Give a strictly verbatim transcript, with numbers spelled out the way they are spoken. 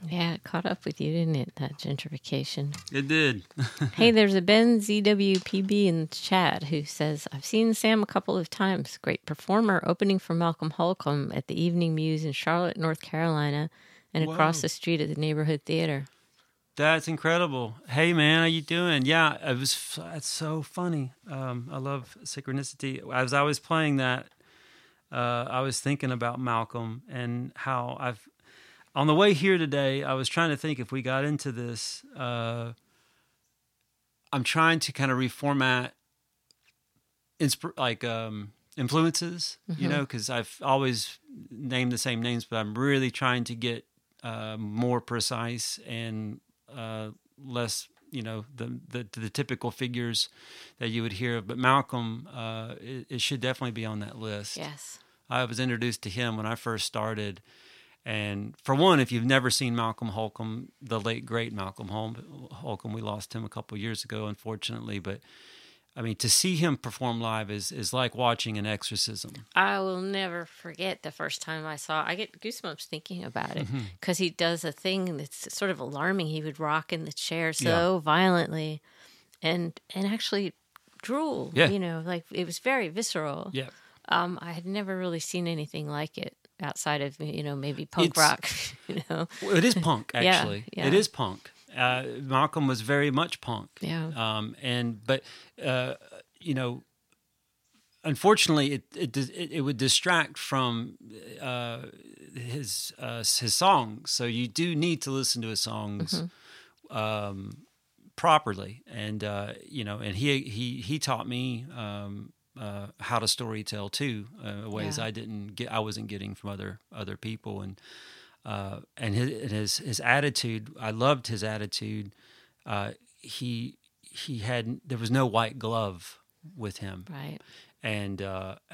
Yeah, it caught up with you, didn't it, that gentrification? It did. Hey, there's a Ben Z W P B in the chat who says, I've seen Sam a couple of times. Great performer, opening for Malcolm Holcomb at the Evening Muse in Charlotte, North Carolina, and Whoa. across the street at the Neighborhood Theater. That's incredible. Hey, man, how you doing? Yeah, it was. That's so funny. Um, I love synchronicity. As I was playing that, uh, I was thinking about Malcolm and how I've. On the way here today, I was trying to think if we got into this. Uh, I'm trying to kind of reformat, insp- like um, influences, mm-hmm. you know, because I've always named the same names, but I'm really trying to get uh, more precise and uh, less, you know, the, the the typical figures that you would hear. But Malcolm, uh, it, it should definitely be on that list. Yes, I was introduced to him when I first started. And for one, if you've never seen Malcolm Holcomb, the late, great Malcolm Holcomb, we lost him a couple of years ago, unfortunately. But, I mean, to see him perform live is, is like watching an exorcism. I will never forget the first time I saw, I get goosebumps thinking about it, because mm-hmm. he does a thing that's sort of alarming. He would rock in the chair so yeah. violently and and actually drool, yeah. you know, like it was very visceral. Yeah. Um, I had never really seen anything like it. Outside of, you know, maybe punk it's, rock, you know. Well, it is punk, actually. yeah, yeah. It is punk. Uh, Malcolm was very much punk. Yeah. Um, and, but, uh, you know, unfortunately, it it, it, it would distract from uh, his uh, his songs. So you do need to listen to his songs mm-hmm. um, properly. And, uh, you know, and he, he, he taught me... Um, Uh, how to storytell too, uh, ways yeah. I didn't get, I wasn't getting from other other people, and uh, and his, his his attitude. I loved his attitude. Uh, he he had there was no white glove with him, right, and uh,